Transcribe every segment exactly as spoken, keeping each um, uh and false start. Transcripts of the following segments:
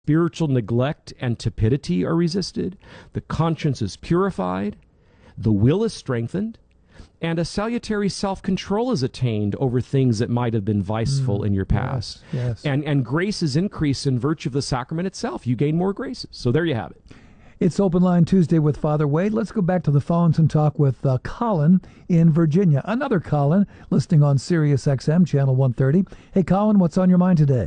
spiritual neglect and tepidity are resisted, the conscience is purified, the will is strengthened, and a salutary self-control is attained over things that might have been viceful Mm, in your past. yes, yes. And, and grace is increased in virtue of the sacrament itself. You gain more graces. So there you have it. It's Open Line Tuesday with Father Wade. Let's go back to the phones and talk with uh, Colin in Virginia. Another Colin, listening on Sirius X M, Channel one thirty. Hey, Colin, what's on your mind today?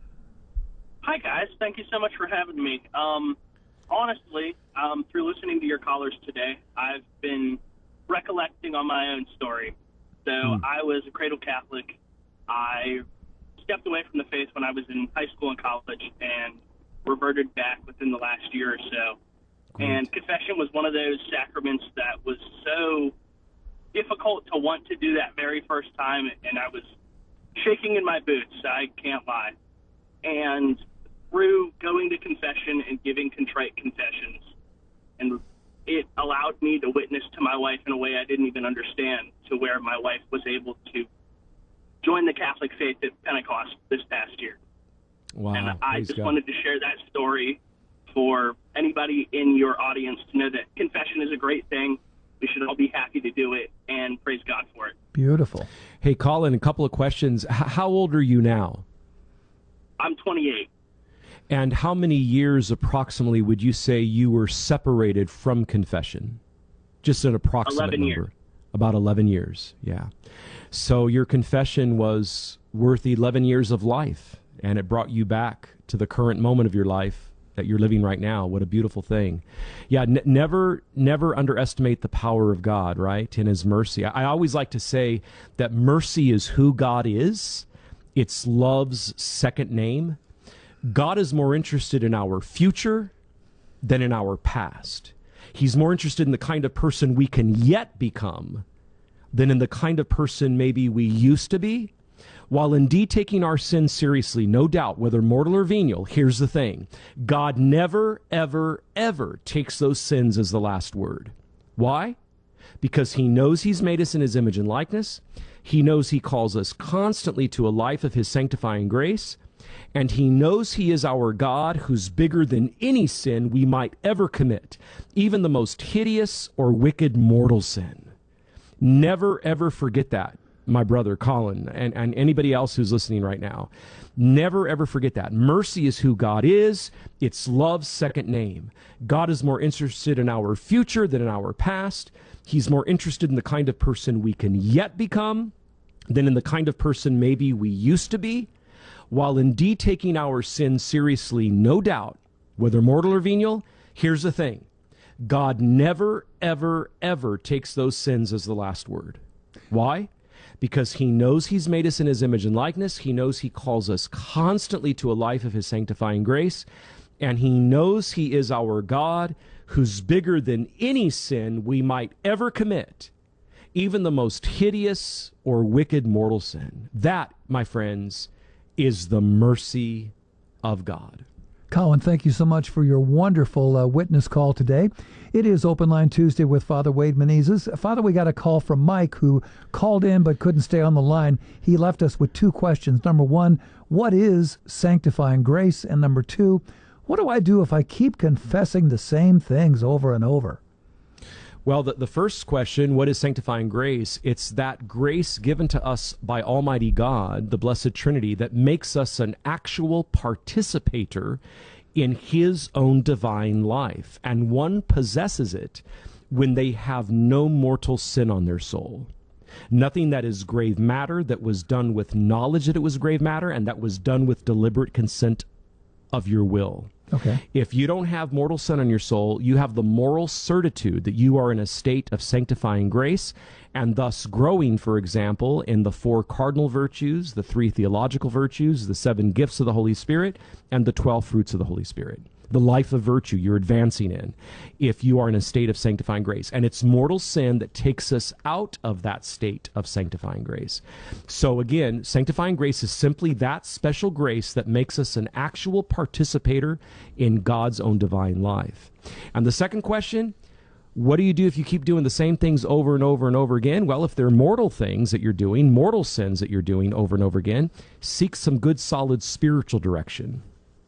Hi, guys. Thank you so much for having me. Um, honestly, um, through listening to your callers today, I've been recollecting on my own story. So Mm. I was a cradle Catholic. I stepped away from the faith when I was in high school and college and reverted back within the last year or so. And confession was one of those sacraments that was so difficult to want to do that very first time, and I was shaking in my boots, I can't lie. And through going to confession and giving contrite confessions, and it allowed me to witness to my wife in a way I didn't even understand, to where my wife was able to join the Catholic faith at Pentecost this past year. Wow. And I Praise just God. wanted to share that story for anybody in your audience to know that confession is a great thing. We should all be happy to do it, and praise God for it. Beautiful. Hey, Colin, a couple of questions. H- how old are you now? I'm twenty-eight. And how many years approximately would you say you were separated from confession? Just an approximate eleven number. years. About eleven years, yeah. So your confession was worth eleven years of life, and it brought you back to the current moment of your life that you're living right now. What a beautiful thing. Yeah, n- never, never underestimate the power of God, right, in his mercy. I, I always like to say that mercy is who God is. It's love's second name. God is more interested in our future than in our past. He's more interested in the kind of person we can yet become than in the kind of person maybe we used to be. While indeed taking our sins seriously, no doubt, whether mortal or venial, here's the thing. God never, ever, ever takes those sins as the last word. Why? Because he knows he's made us in his image and likeness. He knows he calls us constantly to a life of his sanctifying grace. And he knows he is our God, who's bigger than any sin we might ever commit, even the most hideous or wicked mortal sin. Never, ever forget that, my brother Colin, and, and anybody else who's listening right now. Never, ever forget that. Mercy is who God is. It's love's second name. God is more interested in our future than in our past. He's more interested in the kind of person we can yet become than in the kind of person maybe we used to be. While indeed taking our sins seriously, no doubt, whether mortal or venial, here's the thing. God never, ever, ever takes those sins as the last word. Why? Because he knows he's made us in his image and likeness. He knows he calls us constantly to a life of his sanctifying grace. And he knows he is our God, who's bigger than any sin we might ever commit, even the most hideous or wicked mortal sin. That, my friends, is the mercy of God. Colin, thank you so much for your wonderful uh, witness call today. It is Open Line Tuesday with Father Wade Menezes. Father, we got a call from Mike, who called in but couldn't stay on the line. He left us with two questions. Number one, what is sanctifying grace? And number two, what do I do if I keep confessing the same things over and over? Well, the, the first question, what is sanctifying grace? It's that grace given to us by Almighty God, the Blessed Trinity, that makes us an actual participator in his own divine life. And one possesses it when they have no mortal sin on their soul. Nothing that is grave matter, that was done with knowledge that it was grave matter, and that was done with deliberate consent of your will. Okay. If you don't have mortal sin on your soul, you have the moral certitude that you are in a state of sanctifying grace, and thus growing, for example, in the four cardinal virtues, the three theological virtues, the seven gifts of the Holy Spirit, and the twelve fruits of the Holy Spirit. The life of virtue you're advancing in if you are in a state of sanctifying grace. And it's mortal sin that takes us out of that state of sanctifying grace. So again, sanctifying grace is simply that special grace that makes us an actual participator in God's own divine life. And the second question, what do you do if you keep doing the same things over and over and over again? Well, if they're mortal things that you're doing, mortal sins that you're doing over and over again, seek some good, solid spiritual direction.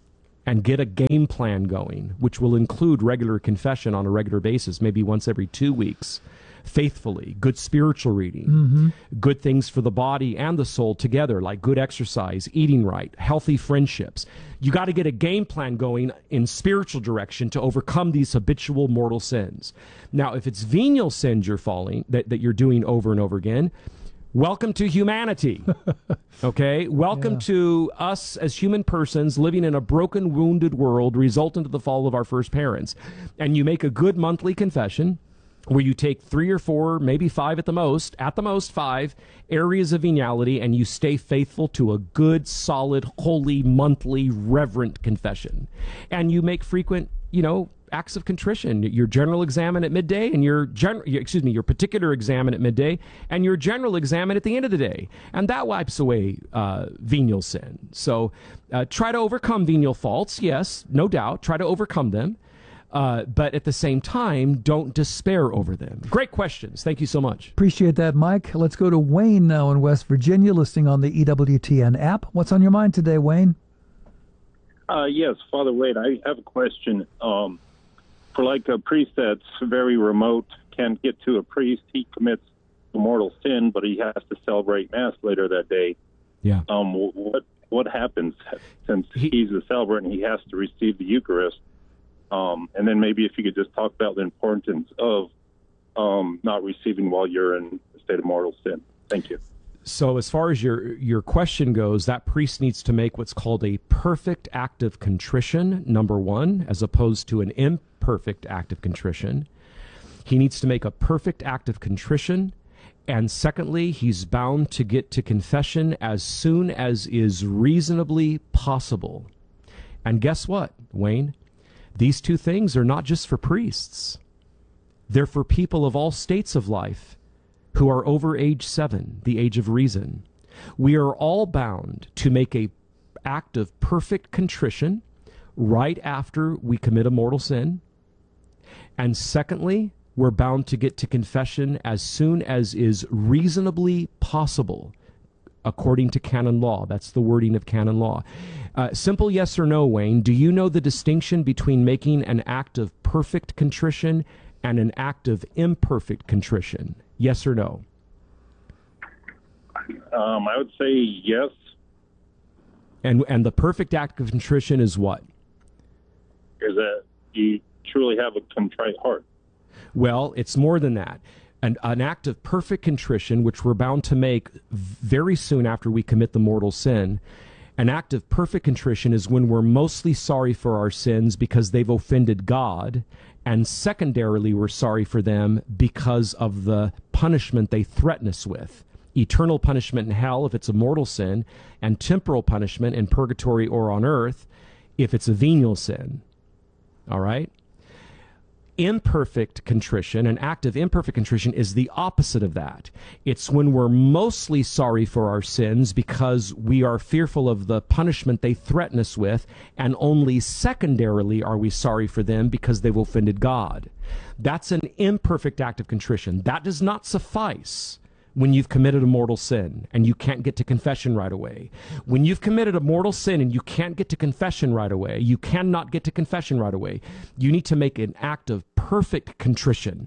and get a game plan going, which will include regular confession on a regular basis, maybe once every two weeks, faithfully, good spiritual reading, mm-hmm. good things for the body and the soul together, like good exercise, eating right, healthy friendships. You got to get a game plan going in spiritual direction to overcome these habitual mortal sins. Now, if it's venial sins you're falling, that, that you're doing over and over again, welcome to humanity. Okay? Welcome yeah. to us as human persons living in a broken, wounded world resultant of the fall of our first parents. And you make a good monthly confession where you take three or four, maybe five at the most, at the most five areas of venality, and you stay faithful to a good, solid, holy, monthly, reverent confession. And you make frequent, you know, acts of contrition. Your general examen at midday, and your gen- excuse me, your particular examen at midday, and your general examen at the end of the day, and that wipes away uh, venial sin. So, uh, try to overcome venial faults. Yes, no doubt. Try to overcome them. Uh, but at the same time, don't despair over them. Great questions. Thank you so much. Appreciate that, Mike. Let's go to Wayne now in West Virginia, listening on the E W T N app. What's on your mind today, Wayne? Uh, yes, Father Wade, I have a question. Um, for like a priest that's very remote, can't get to a priest, he commits a mortal sin, but he has to celebrate Mass later that day. Yeah. Um, what what happens since he, he's a celebrant and he has to receive the Eucharist? Um, and then maybe if you could just talk about the importance of um, not receiving while you're in a state of mortal sin. Thank you. So as far as your your question goes, that priest needs to make what's called a perfect act of contrition, number one, as opposed to an imperfect act of contrition. He needs to make a perfect act of contrition. And secondly, he's bound to get to confession as soon as is reasonably possible. And guess what, Wayne? These two things are not just for priests. They're for people of all states of life who are over age seven, the age of reason. We are all bound to make a act of perfect contrition right after we commit a mortal sin. And secondly, we're bound to get to confession as soon as is reasonably possible, according to canon law. That's the wording of canon law. Uh, simple yes or no, Wayne. Do you know the distinction between making an act of perfect contrition and an act of imperfect contrition? Yes or no? Um, I would say yes. And and the perfect act of contrition is what? Is that you truly have a contrite heart. Well, it's more than that. An, an act of perfect contrition, which we're bound to make very soon after we commit the mortal sin. An act of perfect contrition is when we're mostly sorry for our sins because they've offended God, and secondarily we're sorry for them because of the punishment they threaten us with. Eternal punishment in hell if it's a mortal sin, and temporal punishment in purgatory or on earth if it's a venial sin. All right? Imperfect contrition, an act of imperfect contrition, is the opposite of that. It's when we're mostly sorry for our sins because we are fearful of the punishment they threaten us with, and only secondarily are we sorry for them because they've offended God. That's an imperfect act of contrition. That does not suffice when you've committed a mortal sin and you can't get to confession right away. When you've committed a mortal sin and you can't get to confession right away, you cannot get to confession right away. You need to make an act of perfect contrition.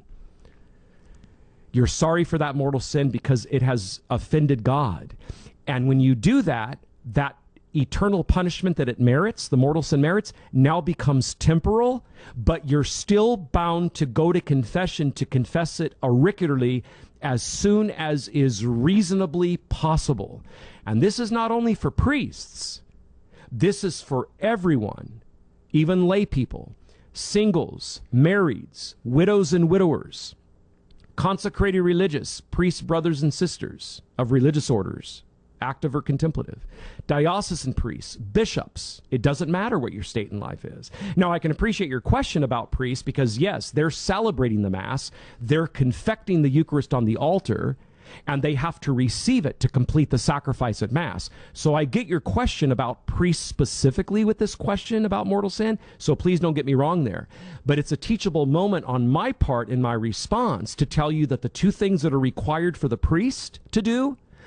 You're sorry for that mortal sin because it has offended God. And when you do that, that eternal punishment that it merits, the mortal sin merits, now becomes temporal, but you're still bound to go to confession to confess it auricularly as soon as is reasonably possible. And this is not only for priests. This is for everyone, even lay people, singles, marrieds, widows and widowers, consecrated religious, priests, brothers and sisters of religious orders, active or contemplative, diocesan priests, bishops. It doesn't matter what your state in life is. Now, I can appreciate your question about priests because, yes, they're celebrating the Mass, they're confecting the Eucharist on the altar, and they have to receive it to complete the sacrifice at Mass. So I get your question about priests specifically with this question about mortal sin, so please don't get me wrong there. But it's a teachable moment on my part in my response to tell you that the two things that are required for the priest to do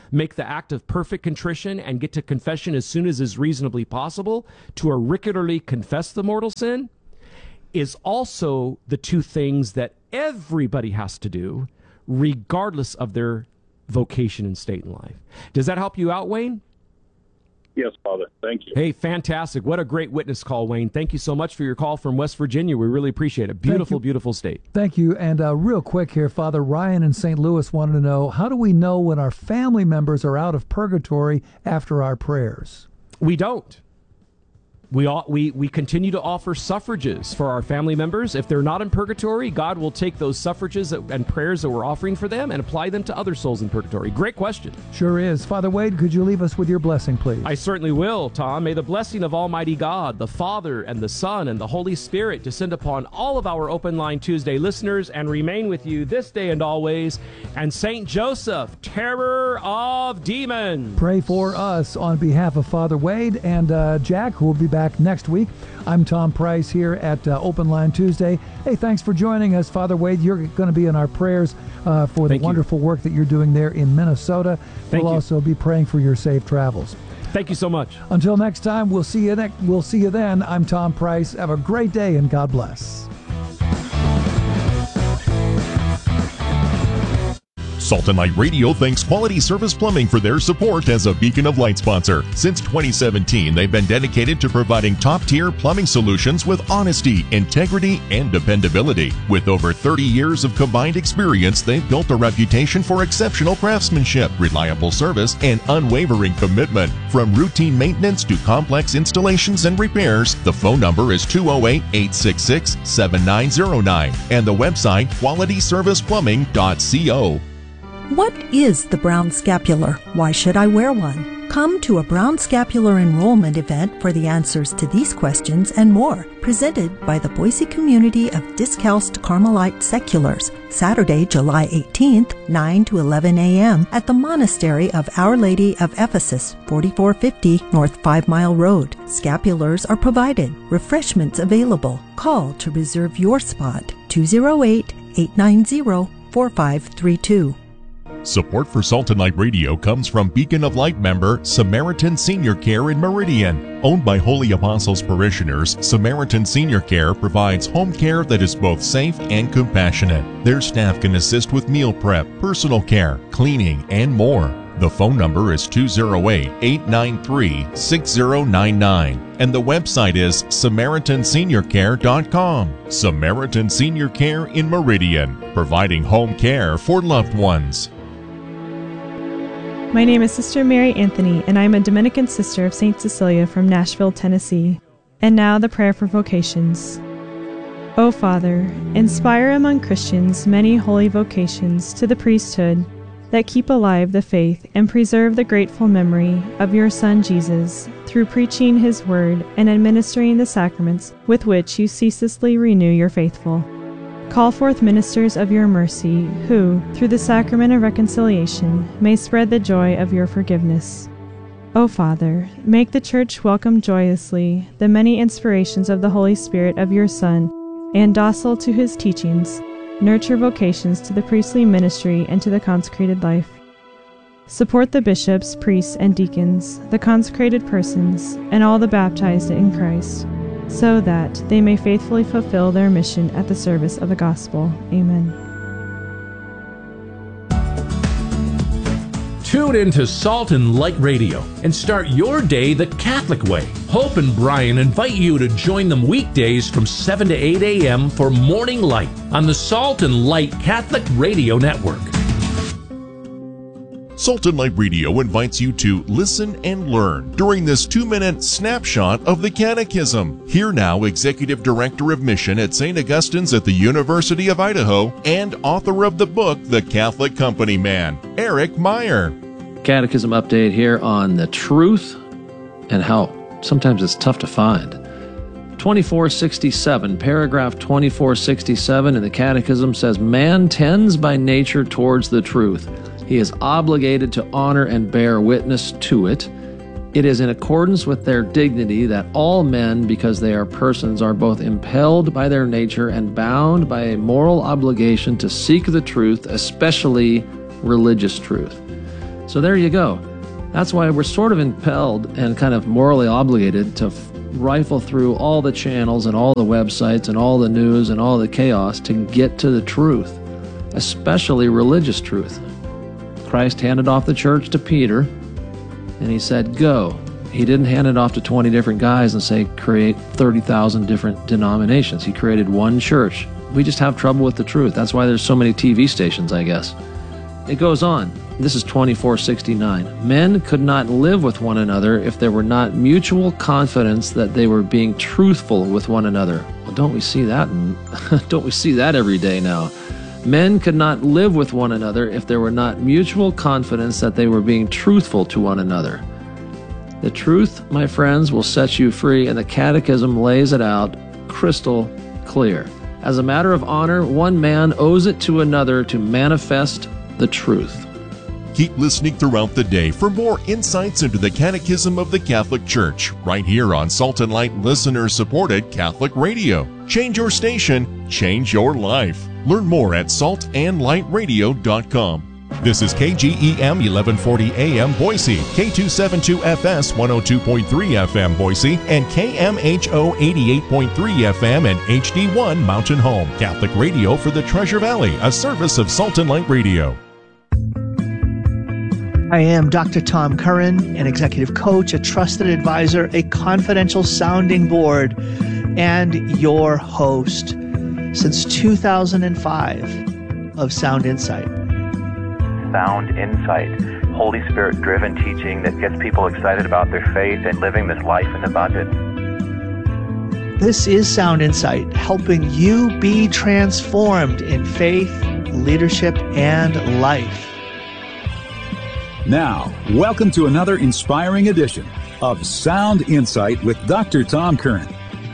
make the act of perfect contrition and get to confession as soon as is reasonably possible to auricularly confess the mortal sin, is also the two things that everybody has to do, regardless of their vocation and state in life. Does that help you out, Wayne? Yes, Father. Thank you. Hey, fantastic. What a great witness call, Wayne. Thank you so much for your call from West Virginia. We really appreciate it. Beautiful, beautiful state. Thank you. And uh, real quick here, Father Ryan in Saint Louis wanted to know, how do we know when our family members are out of purgatory after our prayers? We don't. We, all, we we continue to offer suffrages for our family members. If they're not in purgatory, God will take those suffrages and prayers that we're offering for them and apply them to other souls in purgatory. Great question. Sure is. Father Wade, could you leave us with your blessing, please? I certainly will, Tom. May the blessing of Almighty God, the Father and the Son and the Holy Spirit descend upon all of our Open Line Tuesday listeners and remain with you this day and always. And Saint Joseph, terror of demons, pray for us on behalf of Father Wade and uh, Jack, who will be back next week. I'm Tom Price here at uh, Open Line Tuesday. Hey, thanks for joining us, Father Wade. You're going to be in our prayers uh, for the Thank wonderful you. work that you're doing there in Minnesota. Thank we'll you. also be praying for your safe travels. Thank you so much. Until next time, we'll see you. Ne- we'll see you then. I'm Tom Price. Have a great day and God bless. Salt and Light Radio thanks Quality Service Plumbing for their support as a Beacon of Light sponsor. Since twenty seventeen, they've been dedicated to providing top-tier plumbing solutions with honesty, integrity, and dependability. With over thirty years of combined experience, they've built a reputation for exceptional craftsmanship, reliable service, and unwavering commitment. From routine maintenance to complex installations and repairs, the phone number is two oh eight, eight six six, seven nine oh nine and the website quality service plumbing dot co. What is the Brown Scapular? Why should I wear one? Come to a Brown Scapular enrollment event for the answers to these questions and more, presented by the Boise Community of Discalced Carmelite Seculars, Saturday, July eighteenth, nine to eleven a.m. at the Monastery of Our Lady of Ephesus, forty-four fifty North Five Mile Road. Scapulars are provided. Refreshments available. Call to reserve your spot, two oh eight, eight nine oh, four five three two. Support for Salt and Light Radio comes from Beacon of Light member Samaritan Senior Care in Meridian. Owned by Holy Apostles parishioners, Samaritan Senior Care provides home care that is both safe and compassionate. Their staff can assist with meal prep, personal care, cleaning, and more. The phone number is two oh eight, eight nine three, six oh nine nine and the website is samaritan senior care dot com. Samaritan Senior Care in Meridian, providing home care for loved ones. My name is Sister Mary Anthony, and I am a Dominican sister of Saint Cecilia from Nashville, Tennessee. And now the prayer for vocations. O Father, inspire among Christians many holy vocations to the priesthood that keep alive the faith and preserve the grateful memory of your Son Jesus through preaching his word and administering the sacraments with which you ceaselessly renew your faithful. Call forth ministers of your mercy, who, through the sacrament of reconciliation, may spread the joy of your forgiveness. O Father, make the Church welcome joyously the many inspirations of the Holy Spirit of your Son, and docile to his teachings, nurture vocations to the priestly ministry and to the consecrated life. Support the bishops, priests, and deacons, the consecrated persons, and all the baptized in Christ, so that they may faithfully fulfill their mission at the service of the gospel. Amen. Tune in to Salt and Light Radio and start your day the Catholic way. Hope and Brian invite you to join them weekdays from seven to eight a.m. for Morning Light on the Salt and Light Catholic Radio Network. Salt and Light Radio invites you to listen and learn during this two-minute snapshot of the Catechism. Here now, Executive Director of Mission at Saint Augustine's at the University of Idaho and author of the book, The Catholic Company Man, Eric Meyer. Catechism update here on the truth and how sometimes it's tough to find. twenty-four sixty-seven, paragraph twenty-four sixty-seven in the Catechism says, man tends by nature towards the truth. He is obligated to honor and bear witness to it. It is in accordance with their dignity that all men, because they are persons, are both impelled by their nature and bound by a moral obligation to seek the truth, especially religious truth. So there you go. That's why we're sort of impelled and kind of morally obligated to f- rifle through all the channels and all the websites and all the news and all the chaos to get to the truth, especially religious truth. Christ handed off the church to Peter, and he said, go. He didn't hand it off to twenty different guys and say, create thirty thousand different denominations. He created one church. We just have trouble with the truth. That's why there's so many T V stations, I guess. It goes on. This is twenty-four sixty-nine. Men could not live with one another if there were not mutual confidence that they were being truthful with one another. Well, don't we see that? In, don't we see that every day now? Men could not live with one another if there were not mutual confidence that they were being truthful to one another. The truth, my friends, will set you free, and the Catechism lays it out crystal clear. As a matter of honor, one man owes it to another to manifest the truth. Keep listening throughout the day for more insights into the Catechism of the Catholic Church, right here on Salt and Light listener-supported Catholic Radio. Change your station, change your life. Learn more at salt and light radio dot com. This is K G E M eleven forty A M Boise, K two seventy-two F S one oh two point three F M Boise, and K M H O eighty-eight point three F M and H D one Mountain Home. Catholic Radio for the Treasure Valley, a service of Salt and Light Radio. I am Doctor Tom Curran, an executive coach, a trusted advisor, a confidential sounding board, and your host since two thousand five of Sound Insight. Sound Insight, Holy Spirit-driven teaching that gets people excited about their faith and living this life in abundance. This is Sound Insight, helping you be transformed in faith, leadership, and life. Now, welcome to another inspiring edition of Sound Insight with Doctor Tom Curran.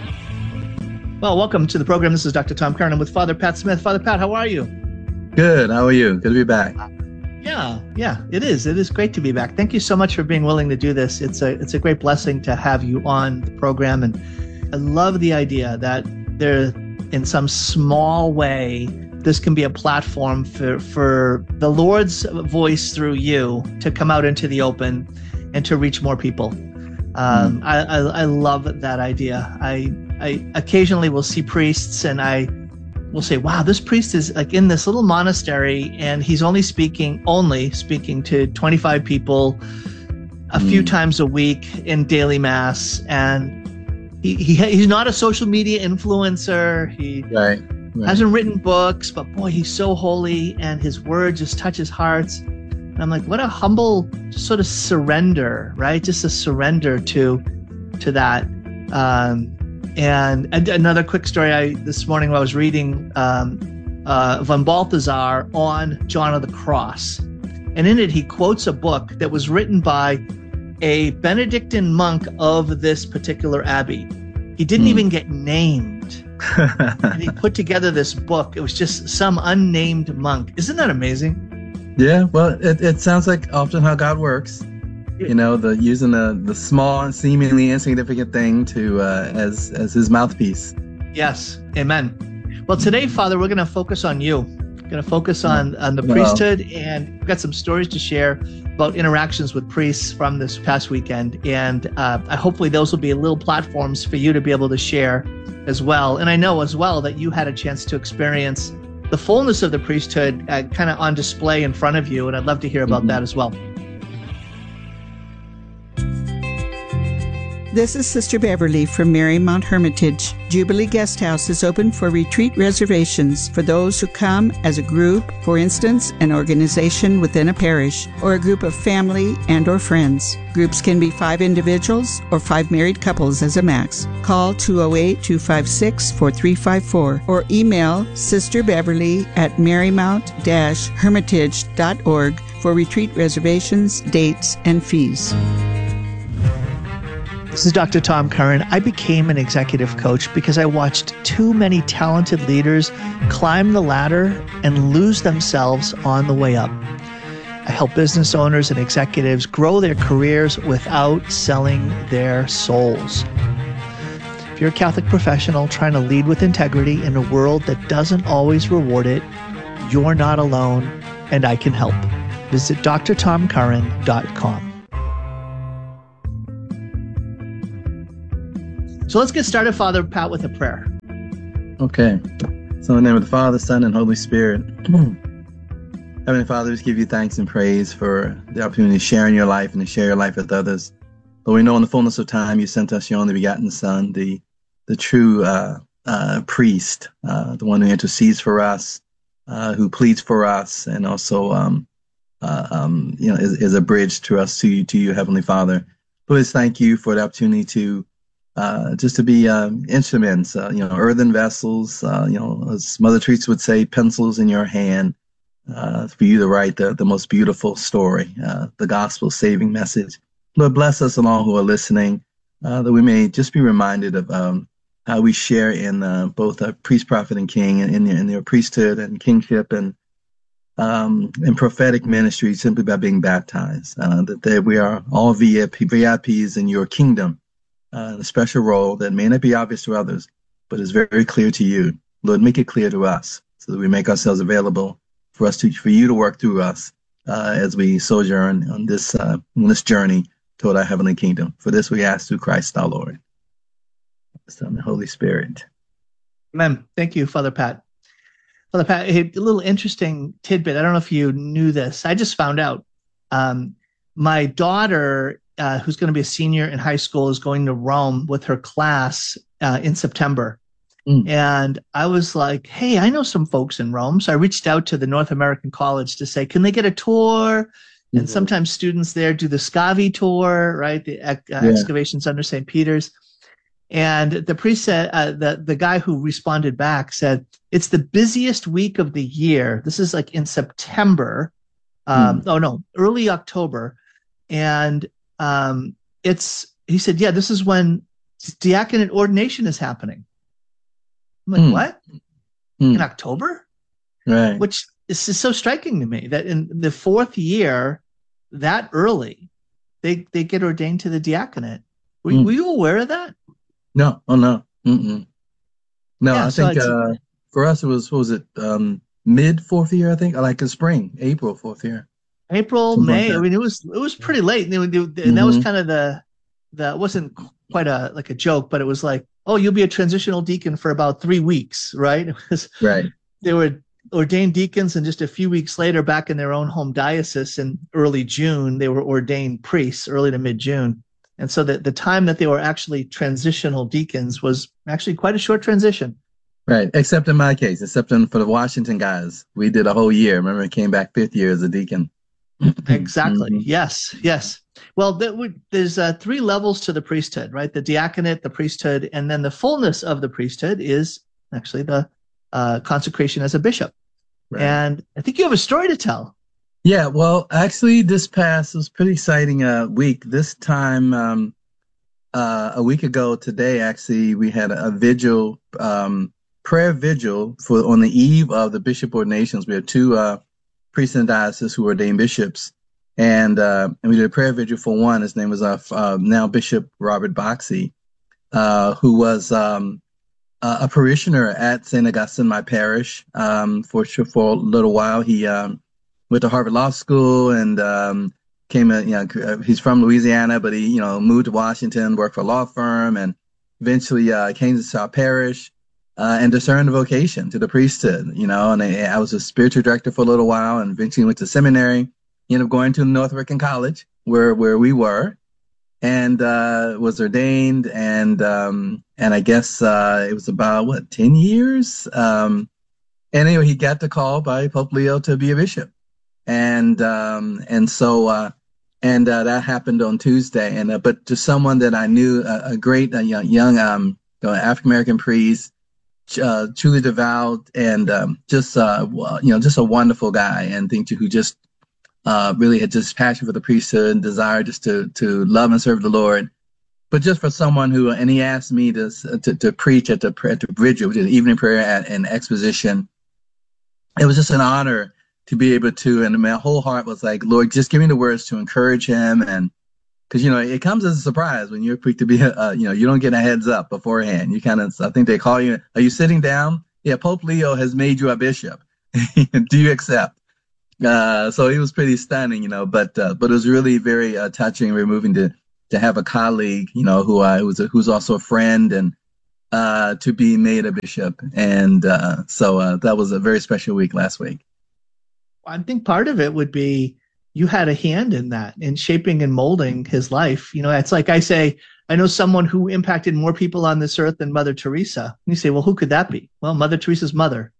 Well, welcome to the program. This is Doctor Tom Curran. I'm with Father Pat Smith. Father Pat, how are you? Good. How are you? Good to be back. Yeah, yeah, it is. It is great to be back. Thank you so much for being willing to do this. It's a it's a great blessing to have you on the program. And I love the idea that there, in some small way, this can be a platform for, for the Lord's voice through you to come out into the open and to reach more people. Um, mm. I, I I love that idea. I I occasionally will see priests and I will say, wow, this priest is like in this little monastery and he's only speaking, only speaking to twenty-five people a mm. few times a week in daily mass. And he, he he's not a social media influencer. He right, right. hasn't written books, but boy, he's so holy and his word just touches hearts. And I'm like, what a humble sort of surrender, right? Just a surrender to, to that. Um, And another quick story, I this morning when I was reading um, uh, von Balthasar on John of the Cross. And in it, he quotes a book that was written by a Benedictine monk of this particular abbey. He didn't mm. even get named. And he put together this book. It was just some unnamed monk. Isn't that amazing? Yeah, well, it, it sounds like often how God works. You know, the using the, the small and seemingly insignificant thing to uh, as as his mouthpiece. Yes, amen. Well, today, Father, we're going to focus on you. We're going to focus on, on the priesthood, and we've got some stories to share about interactions with priests from this past weekend. And uh, hopefully those will be little platforms for you to be able to share as well. And I know as well that you had a chance to experience the fullness of the priesthood uh, kind of on display in front of you, and I'd love to hear about mm-hmm. that as well. This is Sister Beverly from Marymount Hermitage. Jubilee Guest House is open for retreat reservations for those who come as a group, for instance, an organization within a parish, or a group of family and or friends. Groups can be five individuals or five married couples as a max. Call two oh eight, two five six, four three five four or email Sister Beverly at marymount dash hermitage dot org for retreat reservations, dates, and fees. This is Doctor Tom Curran. I became an executive coach because I watched too many talented leaders climb the ladder and lose themselves on the way up. I help business owners and executives grow their careers without selling their souls. If you're a Catholic professional trying to lead with integrity in a world that doesn't always reward it, you're not alone, and I can help. visit d r tom curran dot com. So let's get started, Father Pat, with a prayer. Okay. So in the name of the Father, Son, and Holy Spirit. Heavenly Father, we just give you thanks and praise for the opportunity to share in your life and to share your life with others. But we know in the fullness of time you sent us your only begotten Son, the the true uh, uh, priest, uh, the one who intercedes for us, uh, who pleads for us, and also um, uh, um, you know is, is a bridge to us to you, to you, Heavenly Father. Please thank you for the opportunity to uh, just to be um, instruments, uh, you know, earthen vessels, uh, you know, as Mother Teresa would say, pencils in your hand. Uh, for you to write the, the most beautiful story, uh, the gospel saving message. Lord, bless us all who are listening, uh, that we may just be reminded of um, how we share in uh, both a priest, prophet, and king, and in, in their priesthood and kingship and um, in prophetic ministry simply by being baptized. Uh, that they, we are all V I Ps in your kingdom, uh, a special role that may not be obvious to others, but is very, very clear to you. Lord, make it clear to us so that we make ourselves available for us to, for you to work through us uh, as we sojourn on this uh, on this journey toward our heavenly kingdom. For this we ask through Christ our Lord, the Son, and the Holy Spirit. Amen. Thank you, Father Pat. Father Pat, a little interesting tidbit. I don't know if you knew this. I just found out. Um, my daughter, uh, who's going to be a senior in high school, is going to Rome with her class uh, in September. Mm. And I was like, hey, I know some folks in Rome. So I reached out to the North American College to say, can they get a tour? Mm-hmm. And sometimes students there do the Scavi tour, right? The uh, yeah. excavations under Saint Peter's. And the priest said, uh, the, the guy who responded back said, it's the busiest week of the year. This is like in September. Um, mm. Oh, no, early October. And um, it's, he said, yeah, this is when diaconate ordination is happening. I'm like, mm. what? Mm. In October? Right. Which is so striking to me that in the fourth year, that early, they they get ordained to the diaconate. Were, mm. were you aware of that? No. Oh, no. Mm-mm. No, yeah, I so think uh, for us, it was, what was it, um, mid fourth year, I think? Like in spring, April, fourth year. April, Something May. Like I mean, it was it was pretty late. And, they, they, and mm-hmm. that was kind of the, the, it wasn't quite a like a joke, but it was like, oh, you'll be a transitional deacon for about three weeks, right? It was, right. They were ordained deacons, and just a few weeks later, back in their own home diocese in early June, they were ordained priests, early to mid-June. And so the, the time that they were actually transitional deacons was actually quite a short transition. Right, except in my case, except in, for the Washington guys. We did a whole year. Remember, I came back fifth year as a deacon. Exactly. Mm-hmm. Yes, yes. Well, there would, there's uh, three levels to the priesthood, right? The diaconate, the priesthood, and then the fullness of the priesthood is actually the uh, consecration as a bishop. Right. And I think you have a story to tell. Yeah, well, actually, this past was pretty exciting uh, week. This time, um, uh, a week ago today, actually, we had a, a vigil, um, prayer vigil for on the eve of the bishop ordinations. We had two uh, priests in the diocese who were ordained bishops. And, uh, and we did a prayer vigil for one. His name was uh, uh, now Bishop Robert Boxey, uh, who was um, uh, a parishioner at Saint Augustine, my parish, um, for for a little while. He um, went to Harvard Law School and um, came. A, you know, he's from Louisiana, but he you know moved to Washington, worked for a law firm, and eventually uh, came to our parish uh, and discerned a vocation to the priesthood. You know, and I, I was a spiritual director for a little while, and eventually went to seminary. Ended up going to North American College, where where we were, and uh, was ordained, and um, and I guess uh, it was about what ten years. Um, and anyway, he got the call by Pope Leo to be a bishop, and um, and so uh, and uh, that happened on Tuesday. And uh, but to someone that I knew, a, a great uh, young, young um, African American priest, uh, truly devout, and um, just uh, you know just a wonderful guy, and think who just. Uh, really had just passion for the priesthood and desire just to to love and serve the Lord. But just for someone who, and he asked me to to, to preach at the at the vigil, which is evening prayer at an exposition. It was just an honor to be able to, and my whole heart was like, Lord, just give me the words to encourage him, and because you know it comes as a surprise when you're preached to be, uh, you know, you don't get a heads up beforehand. You kind of, I think they call you, are you sitting down? Yeah, Pope Leo has made you a bishop. Do you accept? Uh, so it was pretty stunning, you know, but, uh, but it was really very uh, touching and removing to, to have a colleague, you know, who I was, a, who's also a friend, and uh, to be made a bishop. And uh, so uh, that was a very special week last week. I think part of it would be you had a hand in that, in shaping and molding his life. You know, it's like I say, I know someone who impacted more people on this earth than Mother Teresa. And you say, well, who could that be? Well, Mother Teresa's mother.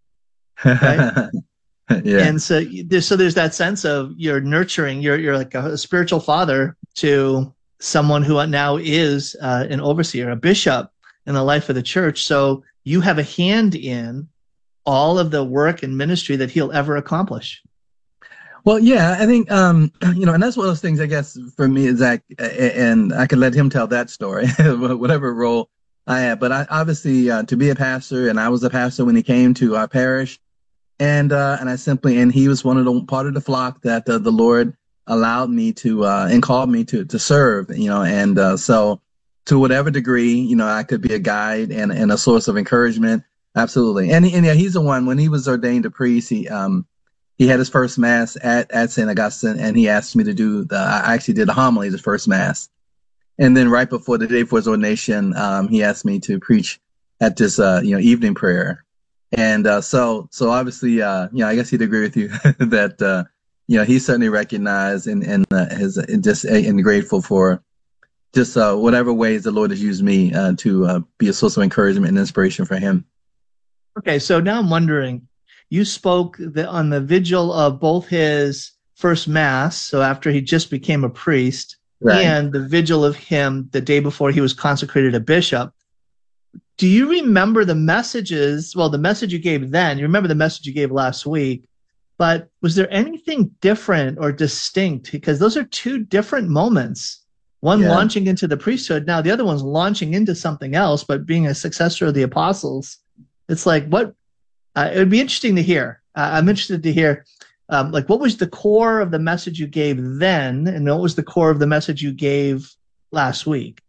Right? Yeah. And so there's, so there's that sense of you're nurturing, you're, you're like a, a spiritual father to someone who now is uh, an overseer, a bishop in the life of the church. So you have a hand in all of the work and ministry that he'll ever accomplish. Well, yeah, I think, um, you know, and that's one of those things, I guess, for me is that, and I could let him tell that story, whatever role I had. But I, obviously, uh, to be a pastor, and I was a pastor when he came to our parish, and uh, and I simply, and he was one of the part of the flock that uh, the Lord allowed me to uh, and called me to to serve, you know, and uh, so to whatever degree, you know, I could be a guide and, and a source of encouragement. Absolutely. And, and yeah, he's the one, when he was ordained a priest, he, um, he had his first mass at, at Saint Augustine, and he asked me to do the, I actually did the homily, the first mass. And then right before the day before his ordination, um, he asked me to preach at this, uh, you know, evening prayer. And, uh, so, so obviously, uh, you know, I guess he'd agree with you that, uh, you know, he certainly recognized and, and, uh, his, and just, uh, and grateful for just, uh, whatever ways the Lord has used me, uh, to, uh, be a source of encouragement and inspiration for him. Okay. So now I'm wondering, you spoke the, on the vigil of both his first mass, so after he just became a priest, right, and the vigil of him the day before he was consecrated a bishop. Do you remember the messages? Well, the message you gave then, you remember the message you gave last week, but was there anything different or distinct? Because those are two different moments. One yeah. launching into the priesthood. Now the other one's launching into something else, but being a successor of the apostles. It's like, what, uh, it would be interesting to hear. Uh, I'm interested to hear, um, like, what was the core of the message you gave then, and what was the core of the message you gave last week?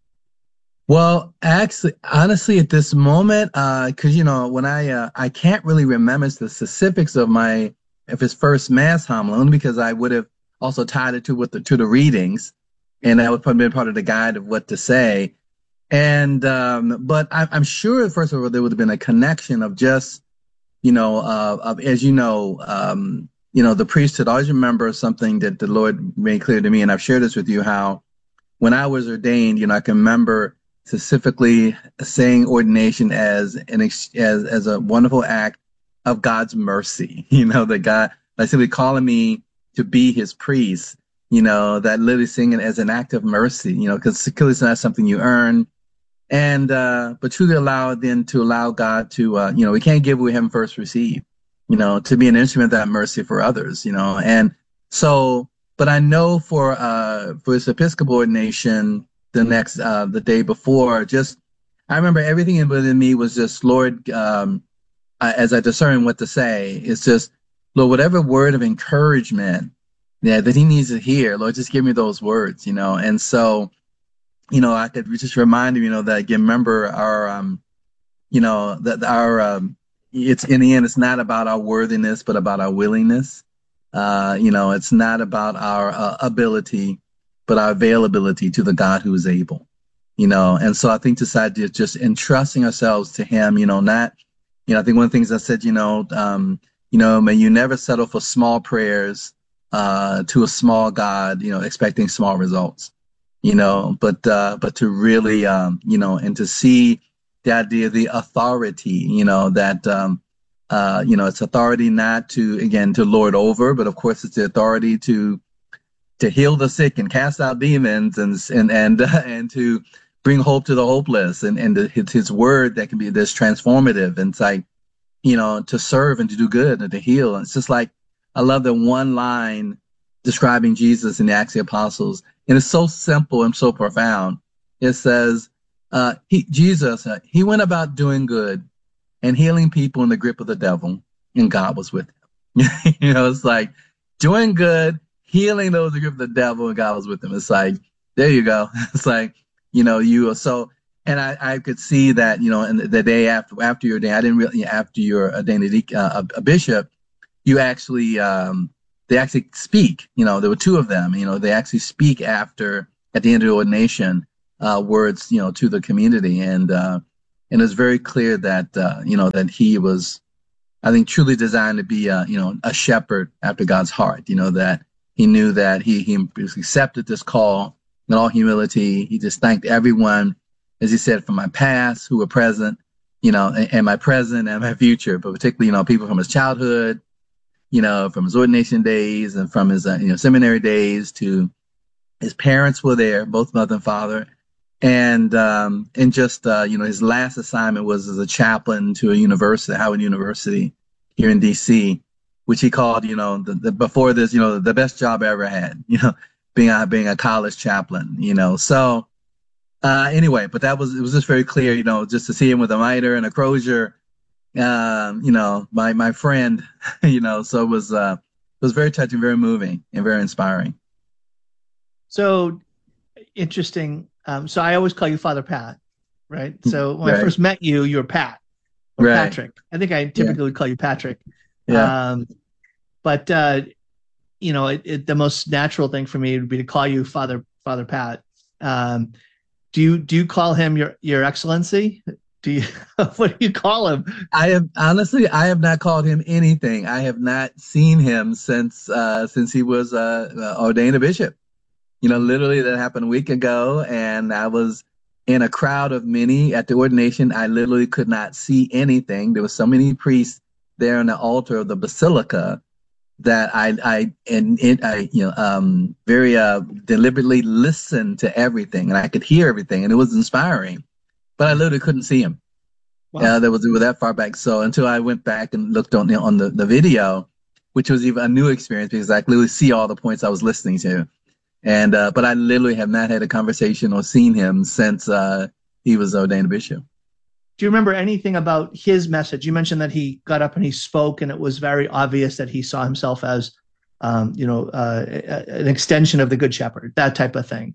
Well, actually, honestly, at this moment, uh, cause you know, when I, uh, I can't really remember the specifics of my, of his first mass homily, only because I would have also tied it to what the, to the readings, and that would probably be part of the guide of what to say. And, um, but I, I'm sure, first of all, there would have been a connection of just, you know, uh, of, as you know, um, you know, the priesthood. I always remember something that the Lord made clear to me, and I've shared this with you, how when I was ordained, you know, I can remember specifically saying ordination as an, as, as a wonderful act of God's mercy, you know, that God, like simply calling me to be his priest, you know, that literally singing as an act of mercy, you know, because it's not something you earn. And, uh, but truly allow then to allow God to, uh, you know, we can't give what we haven't first received, you know, to be an instrument of that mercy for others, you know. And so, but I know for, uh, for his Episcopal ordination, the next, uh, the day before, just, I remember everything within me was just, Lord, um, I, as I discern what to say, it's just, Lord, whatever word of encouragement, yeah, that he needs to hear, Lord, just give me those words, you know. And so, you know, I could just remind him, you know, that again, remember our, um, you know, that our, um, it's in the end, it's not about our worthiness, but about our willingness. Uh, you know, it's not about our uh, ability, but our availability to the God who is able, you know. And so I think this idea of just entrusting ourselves to him, you know, not, you know, I think one of the things I said, you know, um, you know, may you never settle for small prayers, uh, to a small God, you know, expecting small results. You know, but, uh, but to really, um, you know, and to see the idea of the authority, you know, that, um, uh, you know, it's authority not to, again, to lord over, but of course it's the authority to, to heal the sick and cast out demons and, and, and, uh, and to bring hope to the hopeless, and, and it's his word that can be this transformative, and it's like, you know, to serve and to do good and to heal. And it's just like, I love the one line describing Jesus in the Acts of the Apostles. And it's so simple and so profound. It says, uh, he, Jesus, uh, he went about doing good and healing people in the grip of the devil, and God was with him. You know, it's like doing good, healing those in the grip of the devil, and God was with him. It's like, there you go. It's like, you know, you so, and I, I could see that, you know, in the, the day after, after your day, I didn't really, after you're ordained a, a, a bishop, you actually, um, they actually speak. You know, there were two of them. You know, they actually speak after at the end of the ordination uh, words, you know, to the community, and uh, and it's very clear that uh, you know that he was, I think, truly designed to be a you know a shepherd after God's heart. You know, that he knew that he he accepted this call in all humility. He just thanked everyone, as he said, from my past who were present, you know, and, and my present and my future, but particularly, you know, people from his childhood, you know, from his ordination days and from his, uh, you know, seminary days to his parents were there, both mother and father. And, um, and just, uh, you know, his last assignment was as a chaplain to a university, Howard University here in D C, which he called, you know, the, the, before this, you know, the best job I ever had, you know, being a, being a college chaplain, you know. So, uh, anyway, but that was, it was just very clear, you know, just to see him with a mitre and a crozier, um, you know, my, my friend, you know, so it was, uh, it was very touching, very moving, and very inspiring. So interesting. Um, so I always call you Father Pat, right? So when right. I first met you, you were Pat or right. Patrick. I think I typically yeah. would call you Patrick. Yeah. Um, but, uh, you know, it, it, the most natural thing for me would be to call you Father, Father Pat. Um, do you, do you call him your, your excellency? Do you, what do you call him? I have, honestly, I have not called him anything. I have not seen him since, uh, since he was, uh, ordained a bishop. You know, literally that happened a week ago, and I was in a crowd of many at the ordination. I literally could not see anything. There were so many priests there on the altar of the basilica that I, I, and it, I, you know, um, very uh, deliberately listened to everything, and I could hear everything, and it was inspiring. But I literally couldn't see him. Wow. Uh, that was, we were that far back. So until I went back and looked on the, on the, the video, which was even a new experience because I could literally see all the points I was listening to. And, uh, but I literally have not had a conversation or seen him since, uh, he was ordained a bishop. Do you remember anything about his message? You mentioned that he got up and he spoke, and it was very obvious that he saw himself as, um, you know, uh, an extension of the Good Shepherd, that type of thing.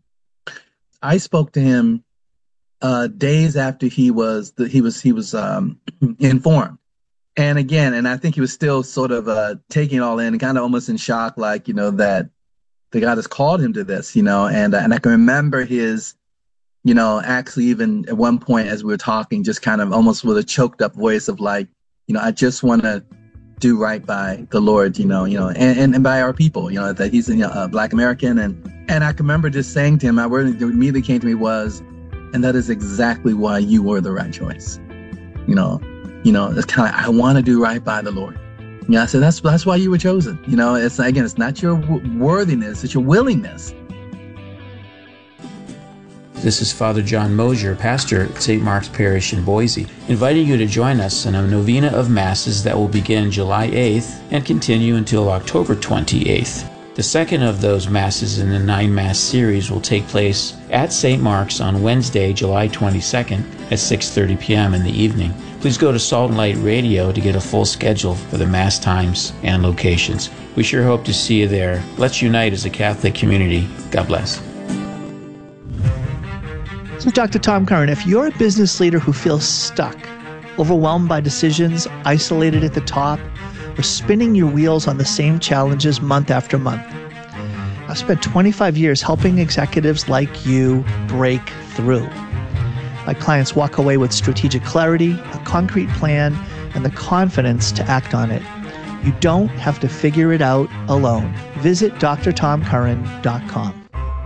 I spoke to him, uh, days after he was, the, he was, he was, um, informed. And again, and I think he was still sort of, uh, taking it all in and kind of almost in shock, like, you know, that, that God has called him to this, you know, and and I can remember his, you know, actually even at one point as we were talking, just kind of almost with a choked up voice of like, you know, I just want to do right by the Lord, you know, you know, and, and, and by our people, you know, that he's you know, a Black American. And, and I can remember just saying to him, my word that immediately came to me was, and that is exactly why you were the right choice. You know, you know, it's kind of, I want to do right by the Lord. Yeah, so that's that's why you were chosen. You know, it's again, it's not your worthiness, it's your willingness. This is Father John Mosier, pastor at Saint Mark's Parish in Boise, inviting you to join us in a novena of Masses that will begin July eighth and continue until October twenty-eighth. The second of those Masses in the nine-Mass series will take place at Saint Mark's on Wednesday, July twenty-second at six thirty p.m. in the evening. Please go to Salt and Light Radio to get a full schedule for the Mass times and locations. We sure hope to see you there. Let's unite as a Catholic community. God bless. So Doctor Tom Curran, if you're a business leader who feels stuck, overwhelmed by decisions, isolated at the top, or spinning your wheels on the same challenges month after month, I've spent twenty-five years helping executives like you break through. My clients walk away with strategic clarity, a concrete plan, and the confidence to act on it. You don't have to figure it out alone. Visit D R tom curran dot com.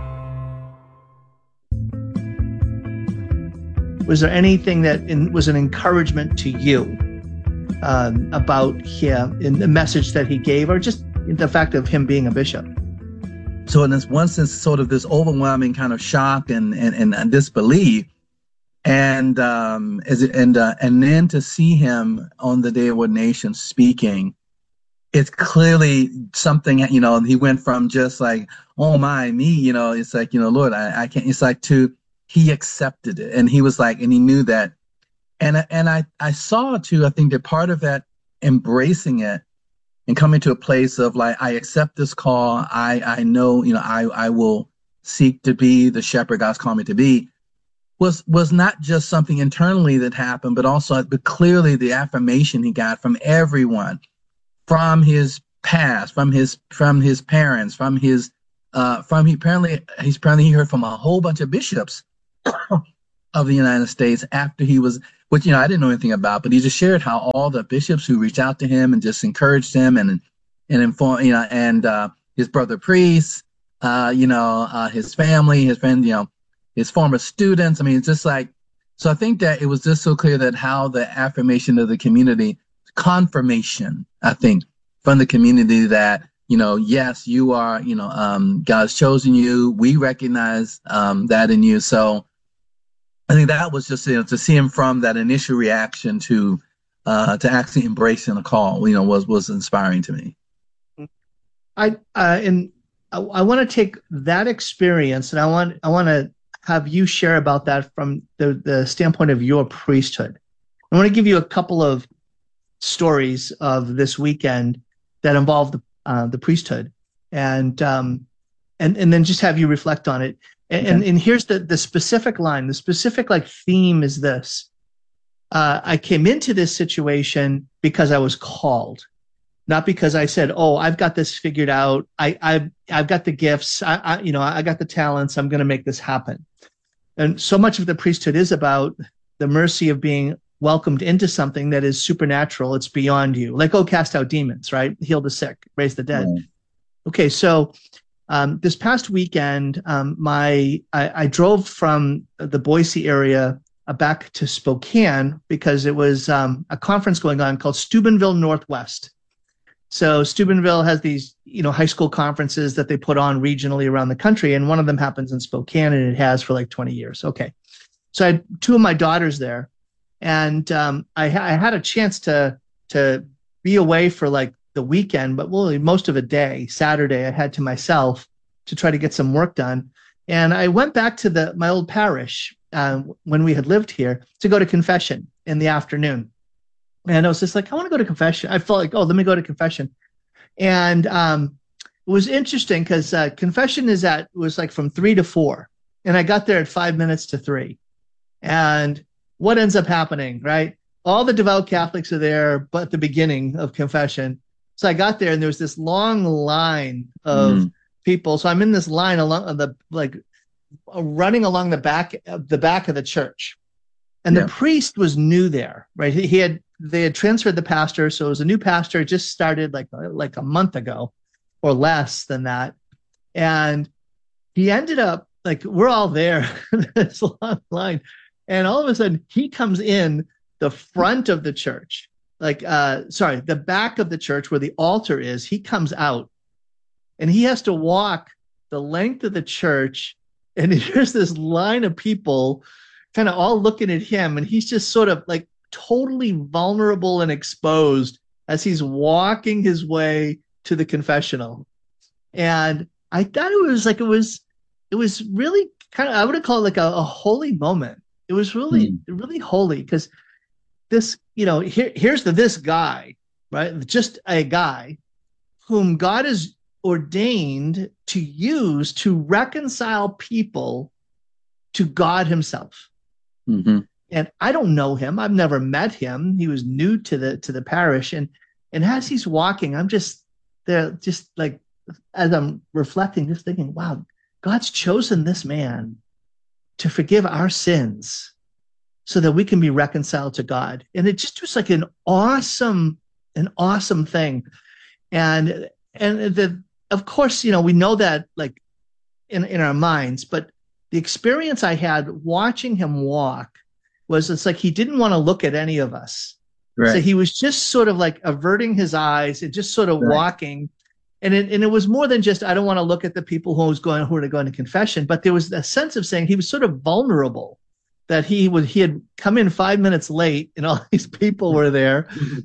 Was there anything that in, was an encouragement to you um, about him in the message that he gave, or just the fact of him being a bishop? So in this one sense, sort of this overwhelming kind of shock and, and, and, and disbelief, and um, is it, and uh, and then to see him on the day of ordination speaking, it's clearly something, you know, he went from just like, oh my, me, you know, it's like, you know, Lord, I, I can't, it's like to, he accepted it. And he was like, and he knew that. And, and I, I saw too, I think that part of that embracing it and coming to a place of like, I accept this call. I, I know, you know, I, I will seek to be the shepherd God's called me to be, was, was not just something internally that happened, but also, but clearly the affirmation he got from everyone, from his past, from his from his parents, from his uh, from he apparently he's apparently he heard from a whole bunch of bishops of the United States after he was, which you know I didn't know anything about, but he just shared how all the bishops who reached out to him and just encouraged him and and informed, you know, and uh, his brother priests, uh, you know, uh, his family, his friend, you know, his former students. I mean, it's just like, so I think that it was just so clear that how the affirmation of the community, confirmation, I think, from the community that, you know, yes, you are, you know, um, God's chosen you. We recognize um, that in you. So I think that was just, you know, to see him from that initial reaction to uh, to actually embracing the call, you know, was was inspiring to me. I uh, and I, I want to take that experience, and I want I want to have you share about that from the, the standpoint of your priesthood. I want to give you a couple of stories of this weekend that involve the uh, the priesthood, and um, and and then just have you reflect on it. And okay. and, and here's the the specific line. The specific like theme is this: uh, I came into this situation because I was called. Not because I said, "Oh, I've got this figured out. I, I've I've got the gifts. I, I you know I got the talents. I'm going to make this happen." And so much of the priesthood is about the mercy of being welcomed into something that is supernatural. It's beyond you. Like, oh, cast out demons, right? Heal the sick, raise the dead. Right. Okay, so um, this past weekend, um, my I, I drove from the Boise area uh, back to Spokane because it was um, a conference going on called Steubenville Northwest. So Steubenville has these, you know, high school conferences that they put on regionally around the country, and one of them happens in Spokane, and it has for like twenty years. Okay, so I had two of my daughters there, and um, I, I had a chance to to be away for like the weekend, but really most of a day. Saturday I had to myself to try to get some work done, and I went back to the my old parish uh, when we had lived here to go to confession in the afternoon. And I was just like, I want to go to confession. I felt like, oh, let me go to confession. And um, it was interesting because uh, confession is at was like from three to four. And I got there at five minutes to three. And what ends up happening, right? All the devout Catholics are there, but at the beginning of confession. So I got there and there was this long line of mm. people. So I'm in this line along the, like running along the back, the back of the church. And yeah. the priest was new there, right? He, he had, they had transferred the pastor. So it was a new pastor, just started like, like a month ago or less than that. And he ended up like, we're all there, this long line. And all of a sudden he comes in the front of the church, like, uh, sorry, the back of the church where the altar is. He comes out and he has to walk the length of the church. And there's this line of people kind of all looking at him. And he's just sort of like totally vulnerable and exposed as he's walking his way to the confessional. And I thought it was like, it was, it was really kind of, I would have called it like a, a holy moment. It was really, mm. really holy because this, you know, here, here's the, this guy, right? Just a guy whom God has ordained to use to reconcile people to God himself. Mm-hmm. And I don't know him. I've never met him. He was new to the to the parish. And and as he's walking, I'm just there, just like as I'm reflecting, just thinking, wow, God's chosen this man to forgive our sins so that we can be reconciled to God. And it just was like an awesome, an awesome thing. And and the of course, you know, we know that like in, in our minds, but the experience I had watching him walk was it's like he didn't want to look at any of us. Right. So he was just sort of like averting his eyes and just sort of right. walking. And it, and it was more than just, I don't want to look at the people who was going, who are going to confession, but there was a sense of saying he was sort of vulnerable, that he was, he had come in five minutes late and all these people were there.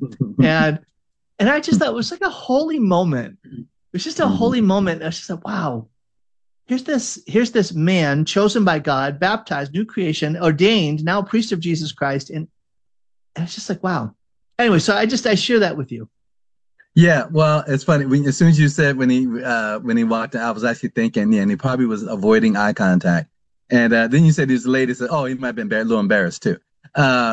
and, and I just thought it was like a holy moment. It was just a mm-hmm. holy moment. I was just like, wow, here's this, here's this man chosen by God, baptized, new creation, ordained, now priest of Jesus Christ. And, and it's just like, wow. Anyway, so I just, I share that with you. Yeah, well, it's funny. When, as soon as you said when he uh, when he walked in, I was actually thinking, yeah, and he probably was avoiding eye contact. And uh, then you said this lady said, oh, he might have been a little embarrassed too. Uh,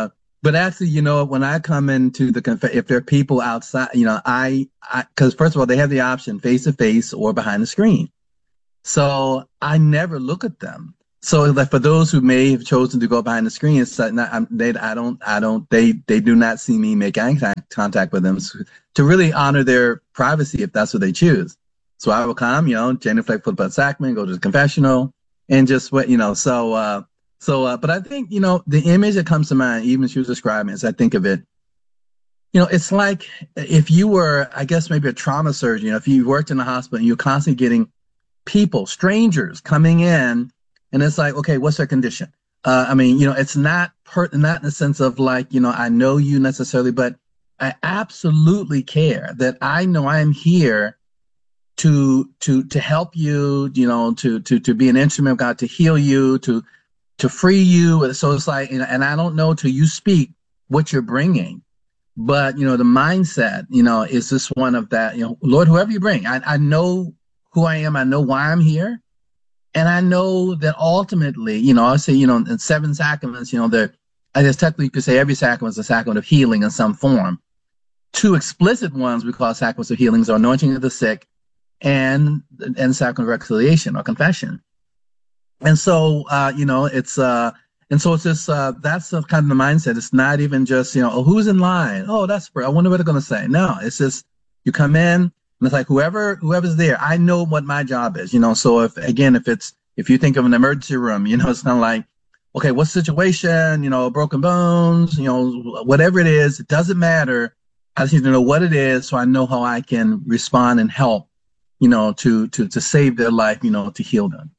But actually, you know, when I come into the conf- if there are people outside, you know, I, because first of all, they have the option face to face or behind the screen. So I never look at them. So like for those who may have chosen to go behind the screen, it's not, I'm, they, I don't, I don't, they, they do not see me make eye contact with them to really honor their privacy if that's what they choose. So I will come, you know, genuflect foot, butt, sacrament, go to the confessional, and just what, you know, so, uh, so, uh, but I think, you know, the image that comes to mind, even as you were describing, as I think of it, you know, it's like if you were, I guess, maybe a trauma surgeon, you know, if you worked in a hospital and you're constantly getting people, strangers coming in, and it's like, okay, what's their condition? Uh, I mean, you know, it's not per- not in the sense of like, you know, I know you necessarily, but I absolutely care that I know I'm here to to to help you, you know, to to to be an instrument of God, to heal you, to to free you. So it's like, and I don't know till you speak what you're bringing, but you know, the mindset, you know, is this one of that, you know, Lord, whoever you bring, I, I know who I am, I know why I'm here, and I know that ultimately, you know, I say, you know, in seven sacraments, you know, there, I guess technically you could say every sacrament is a sacrament of healing in some form. Two explicit ones we call sacraments of healings are anointing of the sick and and sacrament of reconciliation or confession. And so, uh, you know, it's, uh, and so it's just, uh, that's the kind of the mindset. It's not even just, you know, oh, who's in line? Oh, that's, I wonder what they're going to say. No, it's just, you come in, and it's like whoever, whoever's there, I know what my job is, you know. So if, again, if it's, if you think of an emergency room, you know, it's kind of like, okay, what's the situation? You know, broken bones, you know, whatever it is, it doesn't matter. I just need to know what it is so I know how I can respond and help, you know, to, to, to save their life, you know, to heal them.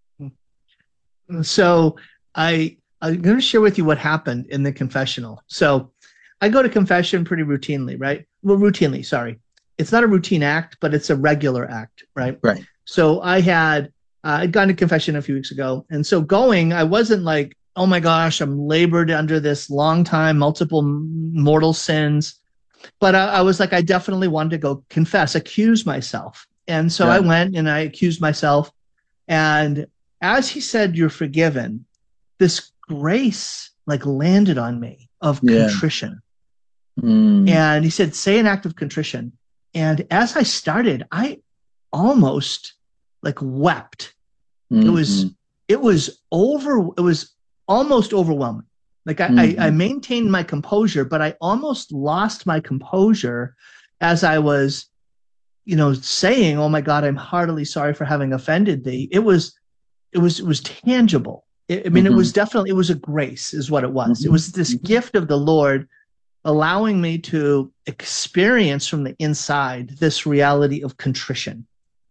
So I, I'm going to share with you what happened in the confessional. So I go to confession pretty routinely, right? Well, routinely, sorry. It's not a routine act, but it's a regular act, right? Right. So I had, uh, I'd gone to confession a few weeks ago. And so going, I wasn't like, oh my gosh, I'm labored under this long time, multiple mortal sins. But I, I was like, I definitely wanted to go confess, accuse myself. And so yeah. I went and I accused myself. And as he said, you're forgiven, this grace like landed on me of yeah. contrition. Mm. And he said, say an act of contrition. And as I started, I almost like wept. Mm-hmm. It was, it was over, it was almost overwhelming. Like I, mm-hmm. I, I maintained my composure, but I almost lost my composure as I was, you know, saying, oh my God, I'm heartily sorry for having offended thee. It was, it was, it was tangible. It, I mean, mm-hmm. it was definitely, it was a grace is what it was. Mm-hmm. It was this gift of the Lord allowing me to experience from the inside this reality of contrition.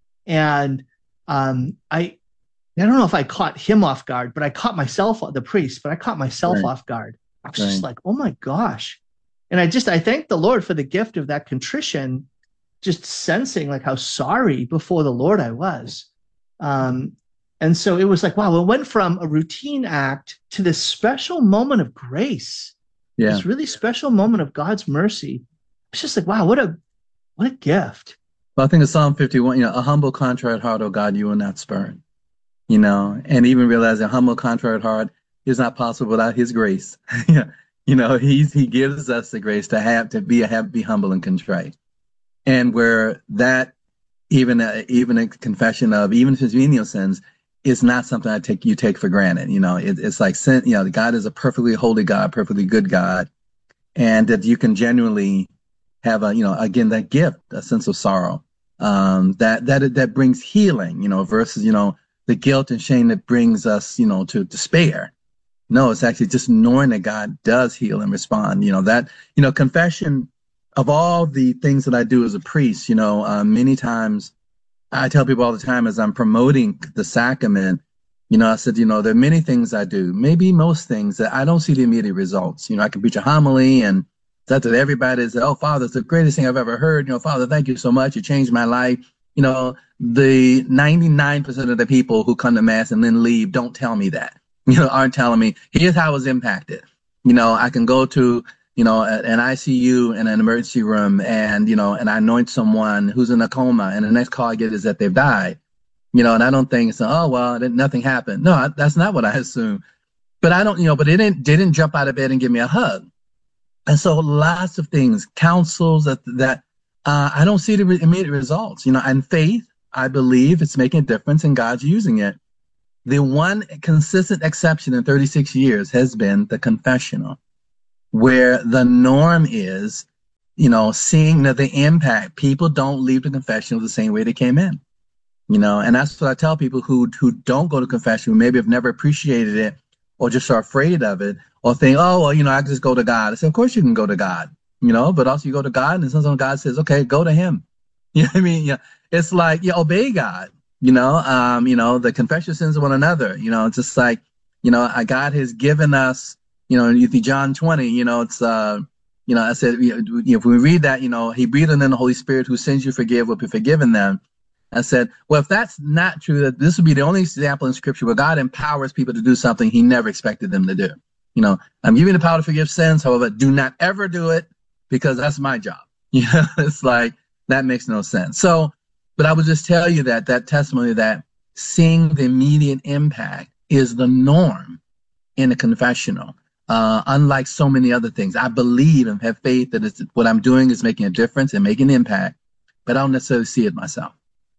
And um, I, I don't know if I caught him off guard, but I caught myself, the priest, but I caught myself right. off guard. I was right. just like, oh my gosh. And I just, I thank the Lord for the gift of that contrition, just sensing like how sorry before the Lord I was. Um, and so it was like, wow, it went from a routine act to this special moment of grace. Yeah. This really special moment of God's mercy. It's just like, wow, what a, what a gift. Well, I think it's Psalm fifty-one, you know, a humble, contrite heart, oh God, you will not spurn. You know, and even realize a humble, contrite heart is not possible without his grace. You know, he's, he gives us the grace to have, to be, have, be humble and contrite. And where that, even, uh, even a confession of, even his venial sins, is not something I take, you take for granted. You know, it, it's like, sin, you know, God is a perfectly holy God, perfectly good God. And that you can genuinely have a, you know, again, that gift, a sense of sorrow, um, that, that, that brings healing, you know, versus, you know, the guilt and shame that brings us, you know, to despair. No, it's actually just knowing that God does heal and respond. You know, that, you know, confession of all the things that I do as a priest, you know, uh, many times I tell people all the time as I'm promoting the sacrament, you know, I said, you know, there are many things I do, maybe most things that I don't see the immediate results. You know, I can preach a homily and that to everybody is, oh, Father, it's the greatest thing I've ever heard. You know, Father, thank you so much. You changed my life. You know, the ninety-nine percent of the people who come to Mass and then leave don't tell me that, you know, aren't telling me, here's how I was impacted. You know, I can go to, you know, an I C U in an emergency room and, you know, and I anoint someone who's in a coma and the next call I get is that they've died, you know, and I don't think, so, oh, well, nothing happened. No, that's not what I assume. But I don't, you know, but it didn't, didn't jump out of bed and give me a hug. And so lots of things, counsels that, that uh, I don't see the re- immediate results, you know, and faith, I believe it's making a difference and God's using it. The one consistent exception in thirty-six years has been the confessional, where the norm is, you know, seeing the, the impact. People don't leave the confessional the same way they came in, you know, and that's what I tell people who, who don't go to confession, who maybe have never appreciated it or just are afraid of it or think, oh, well, you know, I can just go to God. I say, of course you can go to God, you know, but also you go to God and sometimes God says, okay, go to him. You know what I mean? Yeah. It's like, you obey God, you know, um, you know, the confession sins of one another, you know, it's just like, you know, God has given us, you know, in John twenty, you know, it's, uh, you know, I said, you know, if we read that, you know, he breathed in the Holy Spirit, who sins you forgive will be forgiven them. I said, well, if that's not true, that this would be the only example in Scripture where God empowers people to do something he never expected them to do. You know, I'm giving the power to forgive sins, however, do not ever do it because that's my job. You know, it's like, that makes no sense. So, but I would just tell you that that testimony that seeing the immediate impact is the norm in a confessional. Uh, unlike so many other things, I believe and have faith that it's, what I'm doing is making a difference and making an impact, but I don't necessarily see it myself.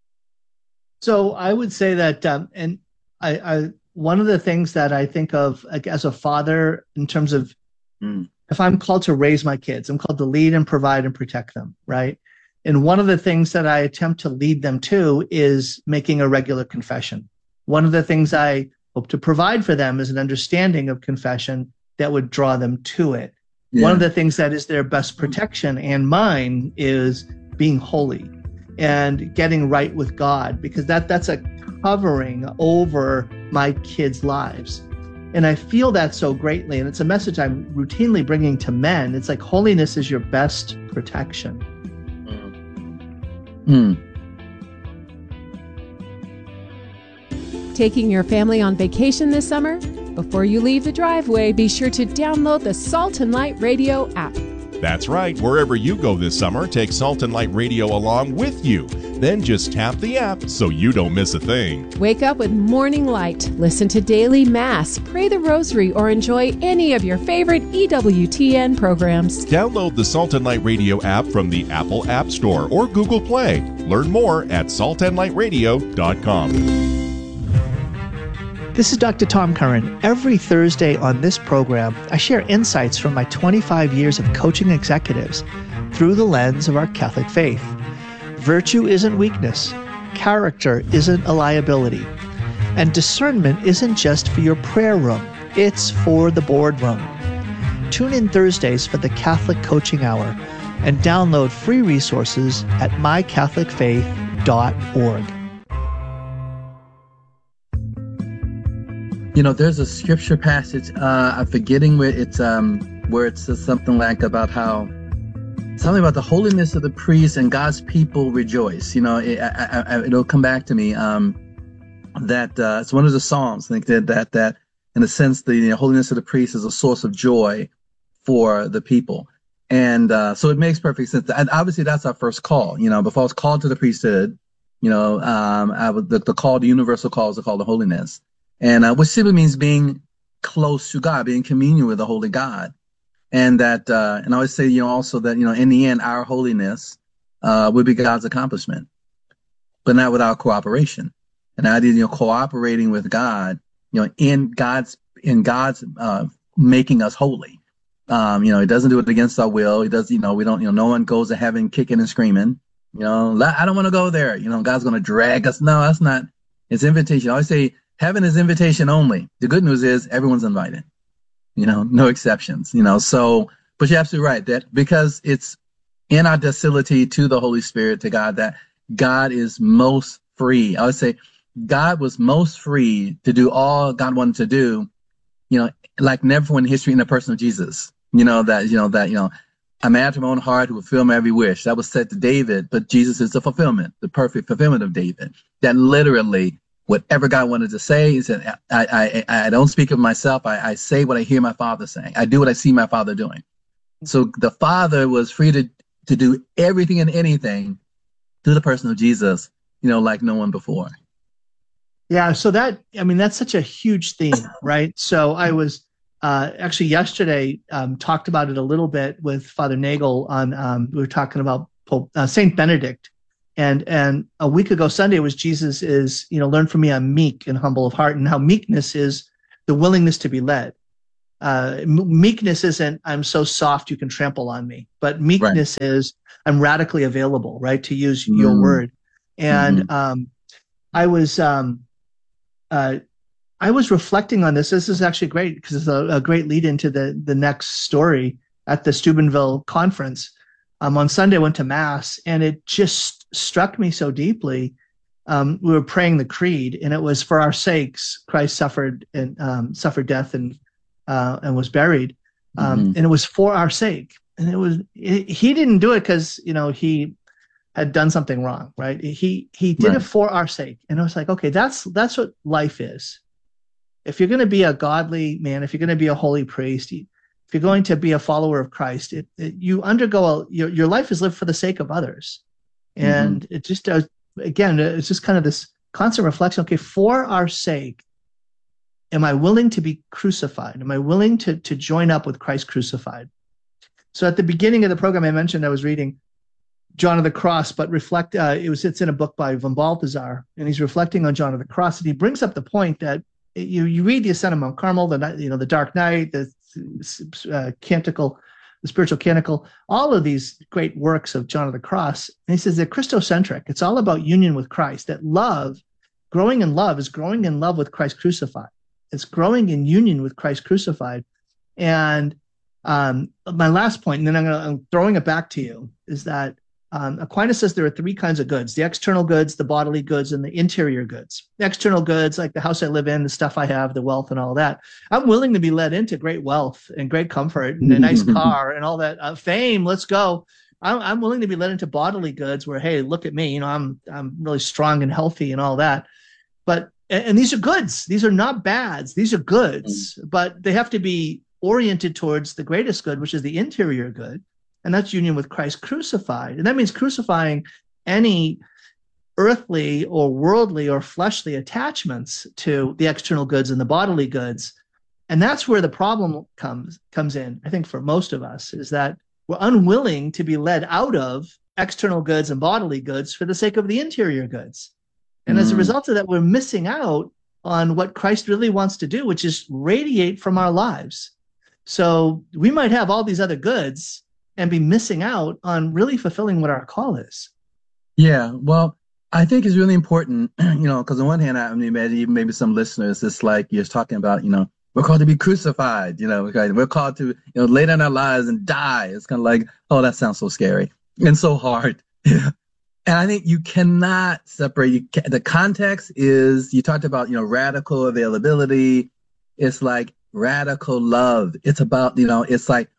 So I would say that, um, and I, I, one of the things that I think of like, as a father in terms of mm. if I'm called to raise my kids, I'm called to lead and provide and protect them, right? And one of the things that I attempt to lead them to is making a regular confession. One of the things I hope to provide for them is an understanding of confession that would draw them to it. Yeah. One of the things that is their best protection and mine is being holy and getting right with God, because that that's a covering over my kids' lives. And I feel that so greatly. And it's a message I'm routinely bringing to men. It's like holiness is your best protection. Hmm. Taking your family on vacation this summer? Before you leave the driveway, be sure to download the Salt and Light Radio app. That's right. Wherever you go this summer, take Salt and Light Radio along with you. Then just tap the app so you don't miss a thing. Wake up with Morning Light, listen to Daily Mass, pray the Rosary, or enjoy any of your favorite E W T N programs. Download the Salt and Light Radio app from the Apple App Store or Google Play. Learn more at salt and light radio dot com. This is Doctor Tom Curran. Every Thursday on this program, I share insights from my twenty-five years of coaching executives through the lens of our Catholic faith. Virtue isn't weakness. Character isn't a liability. And discernment isn't just for your prayer room. It's for the boardroom. Tune in Thursdays for the Catholic Coaching Hour and download free resources at my catholic faith dot org. You know, there's a scripture passage, uh, I'm forgetting where it's, um, where it says something like about how, something about the holiness of the priest and God's people rejoice. You know, it, I, I, it'll come back to me, um, that, uh, it's one of the Psalms, I think that, that, that in a sense, the you know, holiness of the priest is a source of joy for the people. And, uh, so it makes perfect sense. And obviously that's our first call, you know, before I was called to the priesthood, you know, um, I would, the, the call, the universal call is the call to holiness. And uh, which simply means being close to God, being in communion with the Holy God. And that, uh, and I always say, you know, also that, you know, in the end, our holiness uh, would be God's accomplishment, but not without cooperation. And I did, you know, cooperating with God, you know, in God's, in God's uh, making us holy. Um, you know, he doesn't do it against our will. He does, you know, we don't, you know, no one goes to heaven kicking and screaming, you know, I don't want to go there. You know, God's going to drag us. No, that's not, it's invitation. I always say, heaven is invitation only. The good news is everyone's invited, you know, no exceptions, you know, so, but you're absolutely right that because it's in our docility to the Holy Spirit, to God, that God is most free. I would say God was most free to do all God wanted to do, you know, like never before in history in the person of Jesus, you know, that, you know, that, you know, a man after my own heart who will fulfill my every wish. That was said to David, but Jesus is the fulfillment, the perfect fulfillment of David, that literally whatever God wanted to say, he said, I, I, I don't speak of myself. I, I say what I hear my Father saying. I do what I see my Father doing. So the Father was free to, to do everything and anything through the person of Jesus, you know, like no one before. Yeah. So that, I mean, that's such a huge theme, right? So I was uh, actually yesterday um, talked about it a little bit with Father Nagel on, um, we were talking about Pope, uh, Saint Benedict. And and a week ago Sunday was Jesus is, you know, learn from me, I'm meek and humble of heart, and how meekness is the willingness to be led. Uh, meekness isn't I'm so soft you can trample on me, but meekness right. is I'm radically available, right, to use mm. your word. And mm-hmm. um, I was um, uh, I was reflecting on this. This is actually great because it's a, a great lead into the the next story at the Steubenville conference. Um, on Sunday, I went to Mass, and it just struck me so deeply. Um, we were praying the creed, and it was for our sakes Christ suffered and um, suffered death and uh, and was buried, um, mm-hmm. and it was for our sake. And it was it, he didn't do it because you know he had done something wrong, right? He he did right. it for our sake, and I was like, okay, that's that's what life is. If you're going to be a godly man, if you're going to be a holy priest, you, if you're going to be a follower of Christ, it, it, you undergo a, your your life is lived for the sake of others, and mm-hmm. it just does. Again, it's just kind of this constant reflection. Okay, for our sake, am I willing to be crucified? Am I willing to to join up with Christ crucified? So at the beginning of the program, I mentioned I was reading John of the Cross, but reflect. Uh, it was it's in a book by von Balthasar, and he's reflecting on John of the Cross, and he brings up the point that you you read the Ascent of Mount Carmel, the you know the Dark Night, the uh, Canticle, the Spiritual Canticle, all of these great works of John of the Cross, and he says they're Christocentric. It's all about union with Christ. That love, growing in love, is growing in love with Christ crucified. It's growing in union with Christ crucified. And um, my last point, and then I'm, gonna, I'm throwing it back to you, is that Um, Aquinas says there are three kinds of goods: the external goods, the bodily goods, and the interior goods. The external goods, like the house I live in, the stuff I have, the wealth and all that. I'm willing to be led into great wealth and great comfort and a nice car and all that uh, fame. Let's go. I'm, I'm willing to be led into bodily goods where, hey, look at me, you know, I'm I'm really strong and healthy and all that. But and, and these are goods. These are not bads. These are goods, but they have to be oriented towards the greatest good, which is the interior good. And that's union with Christ crucified. And that means crucifying any earthly or worldly or fleshly attachments to the external goods and the bodily goods. And that's where the problem comes comes in, I think, for most of us, is that we're unwilling to be led out of external goods and bodily goods for the sake of the interior goods. And mm. as a result of that, we're missing out on what Christ really wants to do, which is radiate from our lives. So we might have all these other goods and be missing out on really fulfilling what our call is. Yeah, well, I think it's really important, you know, because on one hand, I mean, maybe, maybe some listeners, it's like you're talking about, you know, we're called to be crucified, you know, we're called to, you know, lay down our lives and die. It's kind of like, oh, that sounds so scary and so hard. And I think you cannot separate, you can, the context is, you talked about, you know, radical availability. It's like radical love. It's about, you know, it's like,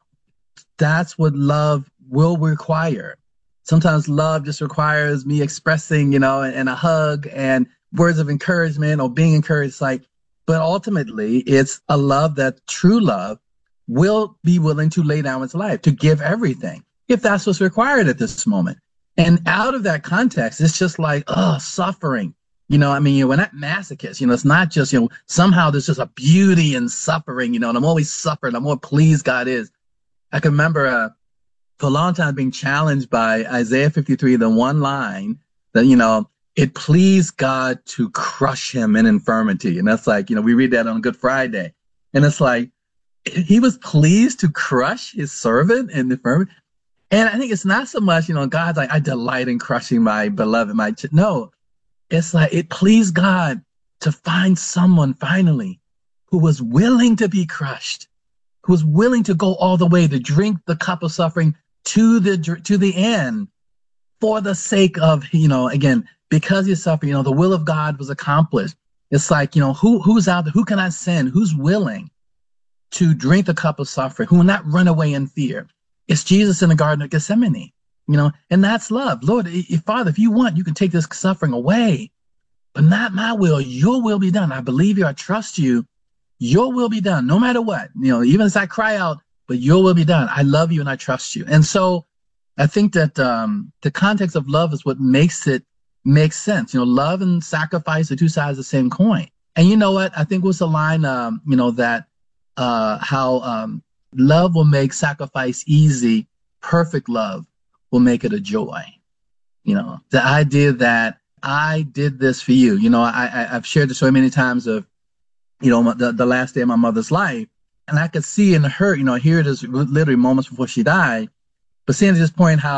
that's what love will require. Sometimes love just requires me expressing, you know, and, and a hug and words of encouragement or being encouraged. Like, but ultimately, it's a love that true love will be willing to lay down its life, to give everything, if that's what's required at this moment. And out of that context, it's just like, oh, suffering. You know, I mean, we're not masochists. You know, it's not just, you know, somehow there's just a beauty in suffering, you know, and the more we suffer, the more pleased God is. I can remember uh, for a long time being challenged by Isaiah fifty-three, the one line that, you know, it pleased God to crush him in infirmity. And that's like, you know, we read that on Good Friday. And it's like, he was pleased to crush his servant in infirmity. And I think it's not so much, you know, God's like, I delight in crushing my beloved. My ch-. No, it's like it pleased God to find someone finally who was willing to be crushed, who was willing to go all the way, to drink the cup of suffering to the to the end for the sake of, you know, again, because you suffer, you know, the will of God was accomplished. It's like, you know, who who's out there? Who can I send? Who's willing to drink the cup of suffering? Who will not run away in fear? It's Jesus in the Garden of Gethsemane, you know, and that's love. Lord, if, Father, if you want, you can take this suffering away, but not my will. Your will be done. I believe you. I trust you. Your will be done, no matter what. You know, even as I cry out, but your will be done. I love you and I trust you. And so I think that um, the context of love is what makes it make sense. You know, love and sacrifice are two sides of the same coin. And you know what? I think was the line, um, you know, that uh, how um, love will make sacrifice easy. Perfect love will make it a joy. You know, the idea that I did this for you. You know, I, I, I've shared this so many times of, you know, the, the last day of my mother's life. And I could see in her, you know, here it is literally moments before she died. But seeing at this point how